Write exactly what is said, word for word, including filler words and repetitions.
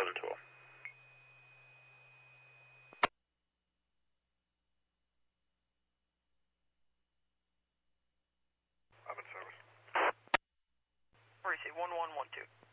eleven twelve. I'm in service. Receive one one one two.